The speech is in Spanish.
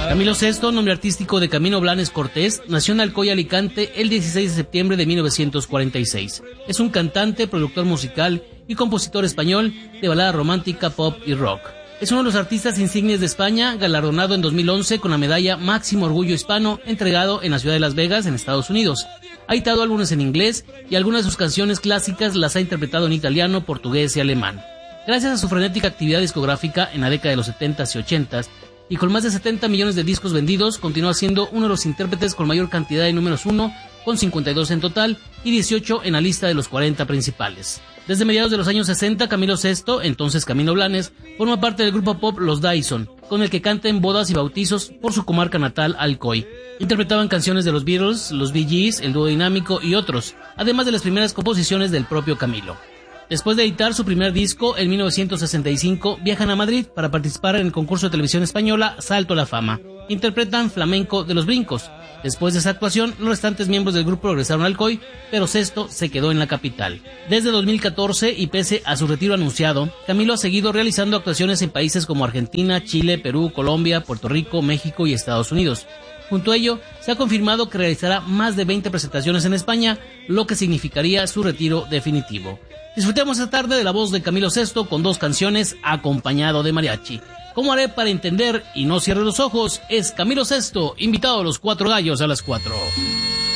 Camilo VI, nombre artístico de Camilo Blanes Cortés, nació en Alcoy, Alicante, el 16 de septiembre de 1946. Es un cantante, productor musical y compositor español de balada romántica, pop y rock. Es uno de los artistas insignes de España, galardonado en 2011 con la medalla Máximo Orgullo Hispano, entregado en la ciudad de Las Vegas, en Estados Unidos. Ha editado álbumes en inglés y algunas de sus canciones clásicas las ha interpretado en italiano, portugués y alemán. Gracias a su frenética actividad discográfica en la década de los 70s y 80s, y con más de 70 millones de discos vendidos, continúa siendo uno de los intérpretes con mayor cantidad de números 1, con 52 en total y 18 en la lista de los 40 principales. Desde mediados de los años 60, Camilo VI, entonces Camilo Blanes, forma parte del grupo pop Los Dyson, con el que canta en bodas y bautizos por su comarca natal, Alcoy. Interpretaban canciones de los Beatles, los Bee Gees, el dúo dinámico y otros, además de las primeras composiciones del propio Camilo. Después de editar su primer disco, en 1965, viajan a Madrid para participar en el concurso de televisión española Salto a la Fama. Interpretan Flamenco de los Brincos. Después de esa actuación, los restantes miembros del grupo regresaron a Alcoy, pero VI se quedó en la capital. Desde 2014, y pese a su retiro anunciado, Camilo ha seguido realizando actuaciones en países como Argentina, Chile, Perú, Colombia, Puerto Rico, México y Estados Unidos. Junto a ello, se ha confirmado que realizará más de 20 presentaciones en España, lo que significaría su retiro definitivo. Disfrutemos esta tarde de la voz de Camilo VI con 2 canciones acompañado de mariachi. ¿Cómo haré para entender y no cierre los ojos? Es Camilo VI, invitado a los 4 gallos a las 4.